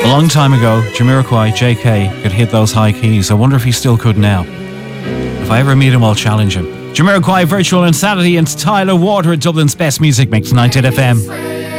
long time ago, Jamiroquai, JK, could hit those high keys. I wonder if he still could now. If I ever meet him, I'll challenge him. Jamiroquai, Virtual Insanity, and Tyler Water at Dublin's Best Music Mix, 90 FM.